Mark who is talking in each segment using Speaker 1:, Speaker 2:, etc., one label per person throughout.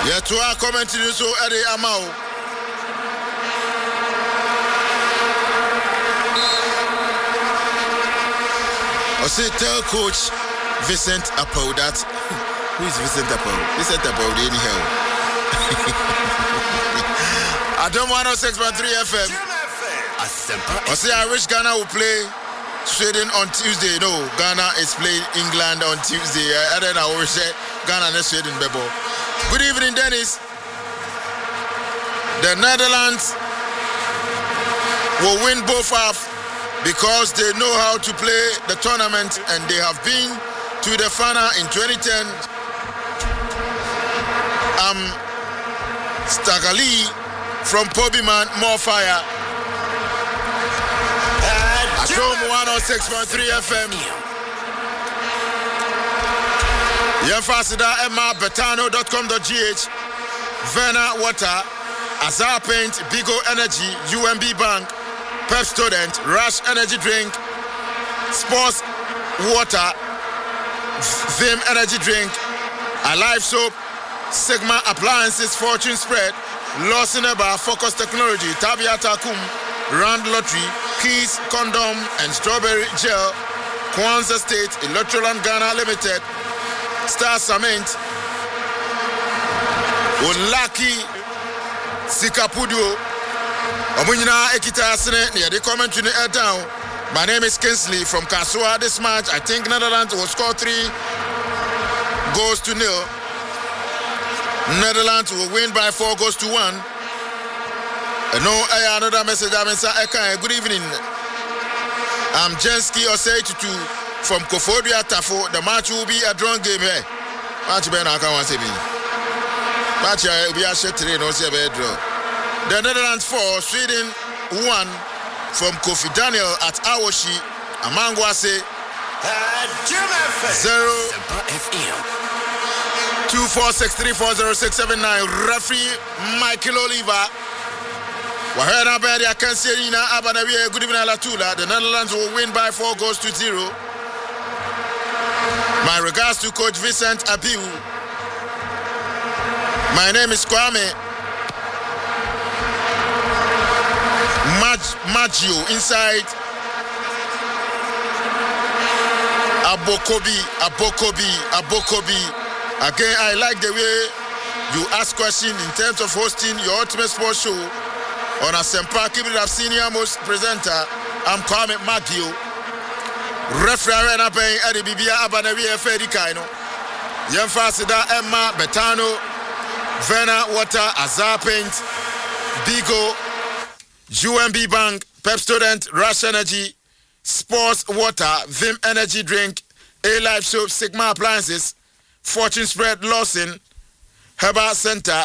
Speaker 1: Yeah, to our comment so Eddie Amau. I say tell coach Vincent Apau that who is Vincent Apau? Vincent Apau anyhow. I don't want 106.3 FM. I say I wish Ghana will play Sweden on Tuesday. No, Ghana is playing England on Tuesday. And then I always say Ghana and Sweden, Bebo. Good evening, Dennis. The Netherlands will win both half because they know how to play the tournament and they have been to the final in 2010. Stagali from Pobiman, more fire. At home 106.3 FM. Yemfasida Emma Betano.com.gh. Verna Water, Azar Paint, Bigo Energy, UMB Bank, Pep Student, Rush Energy Drink, Sports Water, Vim Energy Drink, Alive Soap, Sigma Appliances, Fortune Spread, Lawson Eba, Focus Technology, Tabia Takum, Rand Lottery, Keys, Condom, and Strawberry Gel, Kwanzaa State, Electroland Ghana Limited, Star Cement, Olaki, Sikapudio, Omunyina Ekita Asene, near the commentary down. My name is Kinsley from Kasua. This match, I think Netherlands will score 3 goals to 0. Netherlands will win by 4 goals to 1. No, another message. Good evening. I'm Jensky Osei-Tutu from Kofodia Tafo. The match will be a drawn game here. Match Ben Akawansebi. Match will be a short train. The Netherlands 4, Sweden 1 from Kofi Daniel at Awoshi. Amangwase 0. 246340679. Referee Michael Oliver. Wahena Beria Kanserina Abanawi. Good evening, Alatula. The Netherlands will win by 4 goals to 0. My regards to Coach Vincent Abiu. My name is Kwame Maggio inside Abokobi. Again, I like the way you ask questions in terms of hosting your ultimate sports show on Asempa. Keep it up, senior most presenter. I'm Kwame Maggio. Referee and Aben Eddie Bibia Abanawi Fedi Kaino. Yemfasida Emma Betano, Verna Water, Azar Paint, Bigo, UMB Bank, Pep Student, Rush Energy, Sports Water, Vim Energy Drink, A-Life Soap, Sigma Appliances, Fortune Spread, Lawson, Herbal Center,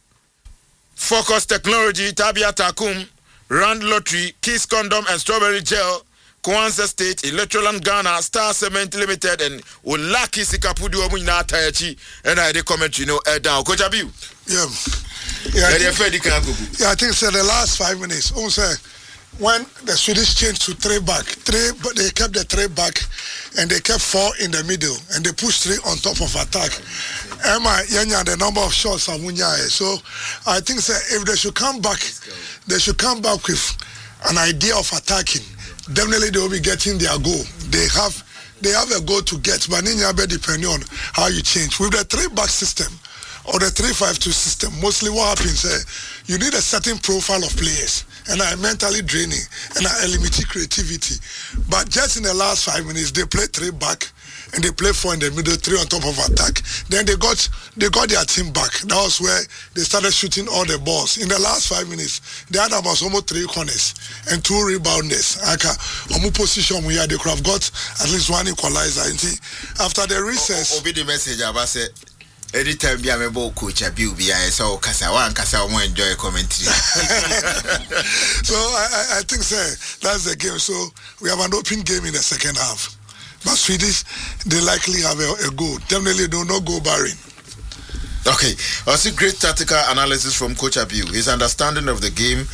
Speaker 1: Focus Technology, Tabia Takum, Rand Lottery, Kiss Condom and Strawberry Gel, Kwanzaa State, Electroland Ghana, Star Cement Limited, and Olaki Sikapudu Omuina Tayachi, and I comment, down. Coach Abiu.
Speaker 2: Yeah, I think so. The last 5 minutes, also when the Swedish changed to 3 back, they kept the 3 back, and they kept 4 in the middle, and they pushed 3 on top of attack. Emma Yanya, the number of shots are Munyae. So I think so, if they should come back, they should come back with an idea of attacking. Definitely they will be getting their goal. They have a goal to get, but depending on how you change. With the 3 back system or the 3-5-2 system, mostly what happens you need a certain profile of players, and mentally draining and limited creativity. But just in the last 5 minutes, they play 3 back and they play 4 in the middle, 3 on top of attack. Then they got their team back. That was where they started shooting all the balls. In the last 5 minutes, they had about almost 3 corners and 2 rebounders. Position where they could have got at least 1 equalizer. After the recess,
Speaker 1: the message about said. Anytime be a coach Abiu be I saw Kasawa and Kasawa more enjoy commentary.
Speaker 2: So I think that's the game. So we have an open game in the second half. But Swedish, they likely have a goal. Definitely do not go barring.
Speaker 1: Okay. I see great tactical analysis from Coach Abiu. His understanding of the game,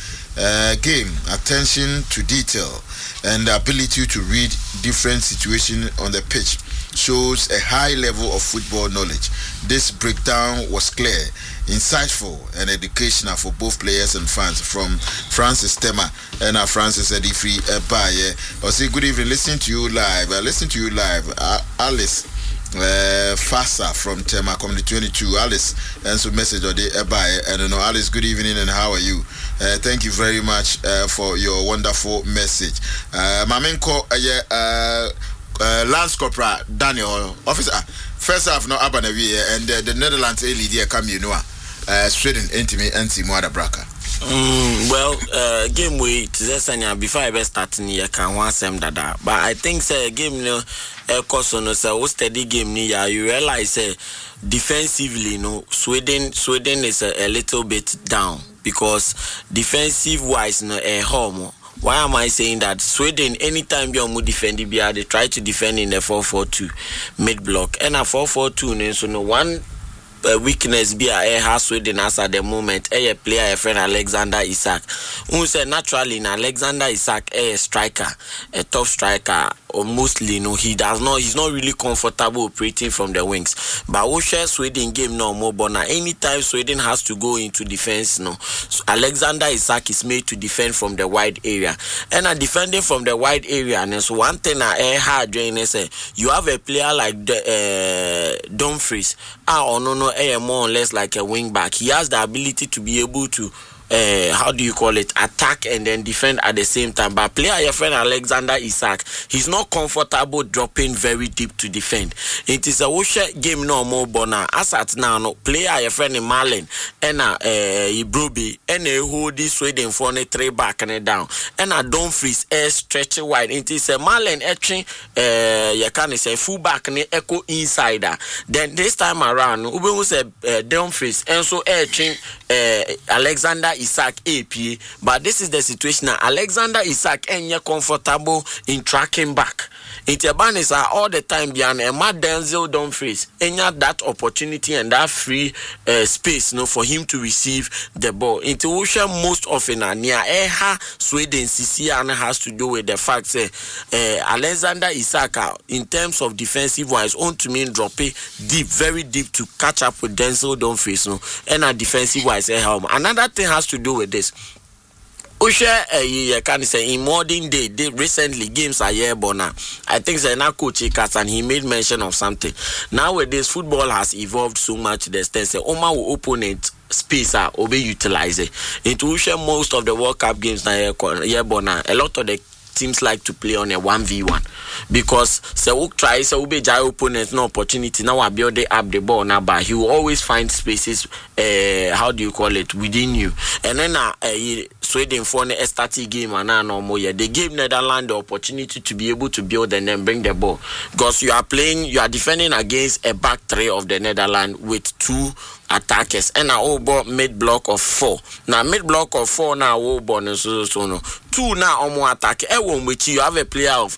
Speaker 1: attention to detail, and the ability to read different situations on the pitch shows a high level of football knowledge. This breakdown was clear, insightful, and educational for both players and fans. From Francis Tema and Francis Edifri Baye. I say good evening. Listen to you live. Alice Fasa from Tema Community 22. Alice, and so message or the Baye. I don't know. Alice, good evening and how are you? Thank you very much for your wonderful message. Mamenko Lance Corporal Daniel officer. First half no Abanawi and the Netherlands leader come you know. Sweden intimate anti Mwada Braka.
Speaker 3: Game we before I start I can want some dada. But I think say game no course no say steady game ni you realize defensively Sweden is a little bit down because defensive wise home. Why am I saying that? Sweden, anytime you defend they try to defend in the 4-4-2 mid block. And a 4-4-2, so no one weakness be has Sweden as at the moment. A player, a friend Alexander Isak. Who said naturally in Alexander Isak, a striker, a top striker, or mostly he's not really comfortable operating from the wings. But we share Sweden game no more. But now anytime Sweden has to go into defense, so Alexander Isak is made to defend from the wide area. And defending from the wide area, and so one thing I hard say you have a player like Dumfries, more or less like a wing back. He has the ability to be able to attack and then defend at the same time. But player your friend Alexander Isak, he's not comfortable dropping very deep to defend. It is a game no more bona. As at now, no player your friend Marlon and Ibrobi and hold this Sweden for a 3 back and down. And Dumfries stretch wide. It is a Marlon etching you can say full back and echo insider. Then this time around, we will say Dumfries and so etching Alexander Isak AP, but this is the situation now. Alexander Isak ain't comfortable in tracking back. Interbanis are all the time behind a mad Denzel Dumfries. Ain't that opportunity and that free space for him to receive the ball. Intuition most often near Sweden CCN has to do with the fact that Alexander Isak in terms of defensive wise on to mean drop it deep, very deep to catch up with Denzel Dumfries and a defensive wise helm. Another thing has to do with this. Can say in modern day, recently games are here, Bona. I think Zena coach and he made mention of something. Nowadays, football has evolved so much. The extent Oma will opponent space are obey utilize it. Intuition most of the World Cup games now here, Bona. A lot of the teams like to play on a 1v1 because try opponent no opportunity now build up the ball now, but he will always find spaces within you. And then Sweden for a static game and no more. They gave Netherlands the opportunity to be able to build and then bring the ball because you are defending against a back three of the Netherlands with 2 attackers and a whole mid block of 4. Now mid block of 4 now whole bonus so 2 now more attack. Which you have a player of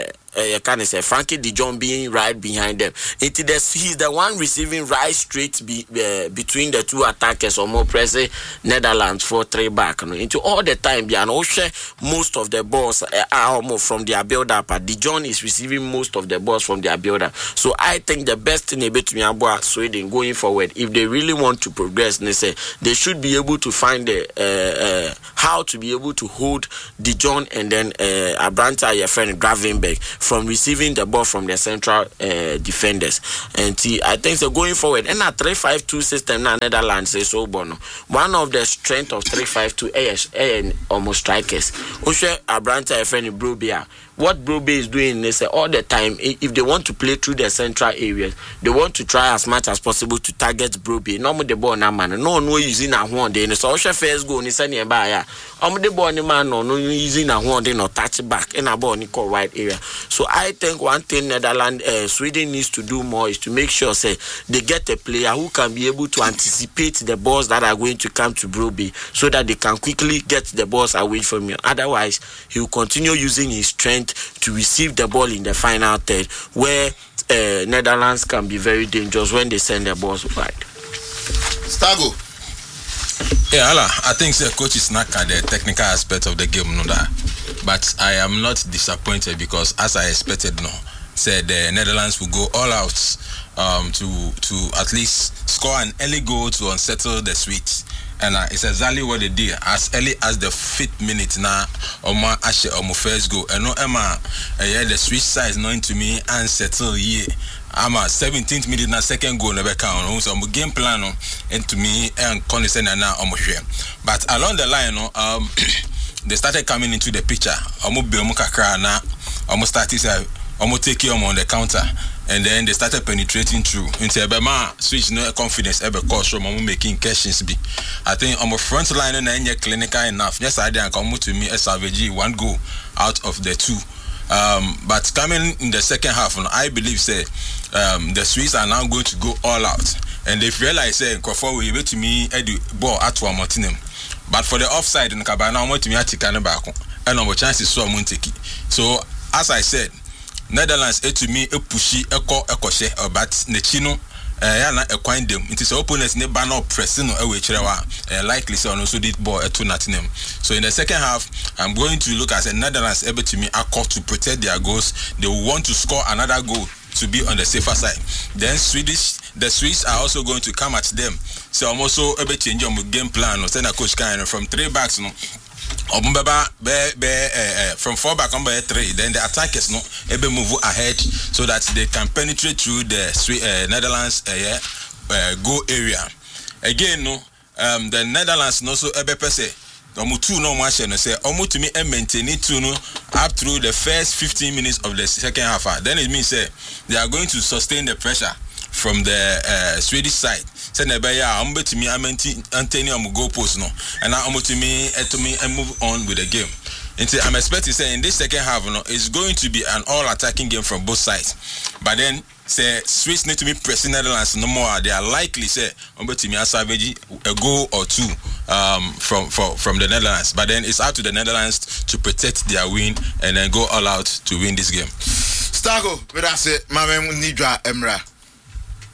Speaker 3: Frankie de Jong being right behind them. He's the one receiving right straight between the 2 attackers or more pressing Netherlands for 3 back. Into all the time, most of the balls are almost from their build up. De Jong is receiving most of the balls from their build up. So I think the best thing about Sweden going forward, if they really want to progress, they should be able to find how to be able to hold De Jong and then Abranta, your friend Gravenberg, from receiving the ball from the central defenders. And I think so going forward, and a 3-5-2 system now Netherlands is so bono. One of the strength of 3-5-2 almost strikers. Ushe Abranta, your friend Brobia. What Brobe is doing is all the time, if they want to play through the central areas, they want to try as much as possible to target Brobe. No more the ball na man. No using a one day. So Osha first go ni send by ya. The ball ni man no using a one day no touch back in a ball ni call wide area. So I think one thing Netherlands, Sweden needs to do more is to make sure they get a player who can be able to anticipate the balls that are going to come to Brobe so that they can quickly get the balls away from you. Otherwise, he will continue using his strength to receive the ball in the final third, where Netherlands can be very dangerous when they send the balls wide.
Speaker 1: Stago.
Speaker 4: Yeah, I think the coach is not at the technical aspect of the game, but I am not disappointed because, as I expected, said the Netherlands will go all out to at least score an early goal to unsettle the Swedes. And it's exactly what they did. As early as the 5th minute now, Oma Ashe Omo first goal. And no Emma, the Swiss side is known to me and settle ye. I'm a 17th minute na second goal never count. So I'm game plan and to me and Connie and now Omo share. But along the line, they started coming into the picture. Omo Bilomo Kakra na Omo started Omo take you on the counter. And then they started penetrating through. Into Ebema switch no confidence ever cause from making questions be. I think on my front line and clinical enough. Yes, I didn't come to me as Savage 1 goal out of the 2. But coming in the second half, I believe the Swiss are now going to go all out. And they've realized Crawford will be to me the ball at one Martinum. But for the offside in Cabana, I want to me at Tikanabako. And our chances so Munteki. So as I said, Netherlands to me a pushy ekoshe but nechino yana equine them. It is opponents ne banner pressing away cherewa likely so also did ball at 2-0. So in the second half, I'm going to look at the Netherlands able to me accord to protect their goals. They will want to score another goal to be on the safer side. Then the Swiss are also going to come at them. So I'm also able to change your game plan. Send a coach kind from 3 backs from 4 back on by 3, then the attackers able move ahead so that they can penetrate through the Netherlands goal area. Again, the Netherlands also able per se. Omutu no match no say omutu me maintain it to up through the first 15 minutes of the second half. Then it means they are going to sustain the pressure from the Swedish side. Send a bear, I'm betting me, I'm Antony goal post no, and now I'm to me and move on with the game. I'm expecting say in this second half, it's going to be an all-attacking game from both sides. But then say Swiss need to be pressing Netherlands no more. They are likely say I'm betting me a Savage a goal or 2 from the Netherlands. But then it's up to the Netherlands to protect their win and then go all out to win this game.
Speaker 1: Stago, we say, Mame Nidra Emra.